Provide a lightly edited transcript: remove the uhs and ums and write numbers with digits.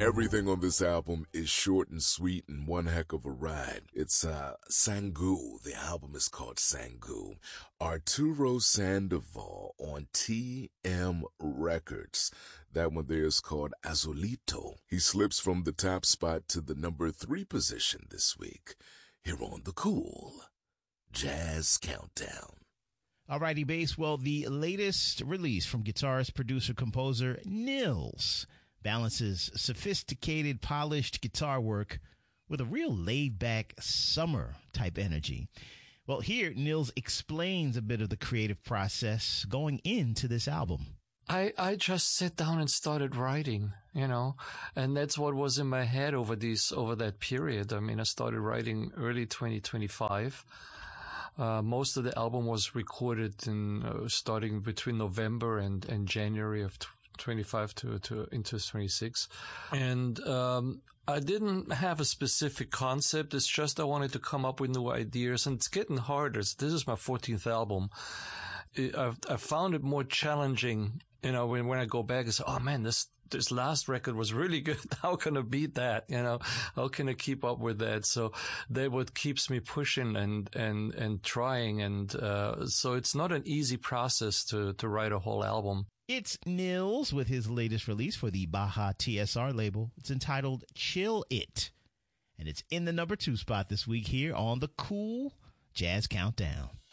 Everything on this album is short and sweet and one heck of a ride. It's Sangu. The album is called Sangu. Arturo Sandoval on TM Records. That one there is called Azulito. He slips from the top spot to the number 3 position this week. Here on the Cool Jazz Countdown. Alrighty, Bass. Well, the latest release from guitarist, producer, composer Nils balances sophisticated, polished guitar work with a real laid-back summer-type energy. Well, here, Nils explains a bit of the creative process going into this album. I just sat down and started writing, and that's what was in my head over that period. I mean, I started writing early 2025. Most of the album was recorded starting between November and January of 25 to into 26. And I didn't have a specific concept. It's just I wanted to come up with new ideas, and it's getting harder. This is my 14th album. I found it more challenging, when I go back and say, oh man, this last record was really good. How can I beat that? How can I keep up with that? So that what keeps me pushing and trying. And so it's not an easy process to write a whole album. It's Nils with his latest release for the Baja TSR label. It's entitled Chill It, and it's in the number 2 spot this week here on the Cool Jazz Countdown.